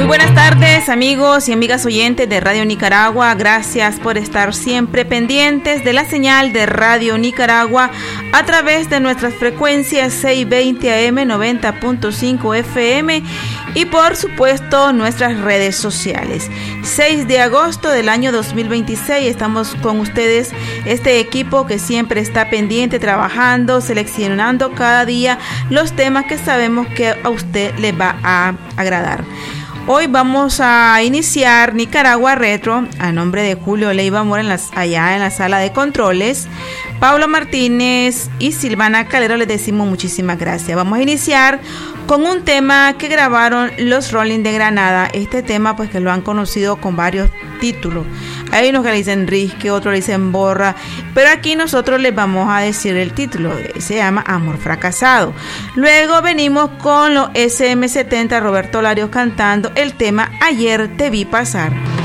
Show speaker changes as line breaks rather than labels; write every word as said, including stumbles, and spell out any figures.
buenas tardes, amigos y amigas oyentes de Radio Nicaragua. Gracias por estar siempre pendientes de la señal de Radio Nicaragua a través de nuestras frecuencias seiscientos veinte A M, noventa punto cinco F M y por supuesto nuestras redes sociales. seis de agosto del año dos mil veintiséis estamos con ustedes, este equipo que siempre está pendiente, trabajando, seleccionando cada día los temas que sabemos que a usted le va a agradar. Hoy vamos a iniciar Nicaragua Retro a nombre de Julio Leiva Mora en las, allá en la sala de controles. Pablo Martínez y Silvana Calero, les decimos muchísimas gracias. Vamos a iniciar con un tema que grabaron los Rolling de Granada. Este tema pues que lo han conocido con varios títulos. Hay unos que le dicen risque, otros le dicen borra, pero aquí nosotros les vamos a decir el título. Se llama Amor Fracasado. Luego venimos con los S M setenta, Roberto Larios cantando el tema Ayer te vi pasar.